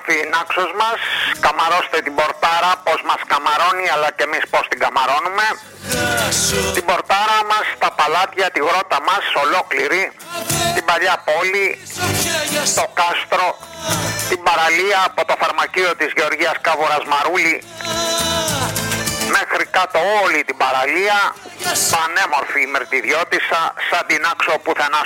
πανέμορφη Νάξος μας. Καμαρώστε την πορτάρα πως μας καμαρώνει, αλλά και εμείς πως την καμαρώνουμε. Την πορτάρα μας, τα παλάτια, τη γρότα μας ολόκληρη, την παλιά πόλη, το κάστρο, την παραλία από το φαρμακείο της Γεωργίας Κάβορας Μαρούλη μέχρι κάτω όλη την παραλία, πανέμορφη η Μερτιδιώτισσα, σαν την Νάξο πουθενά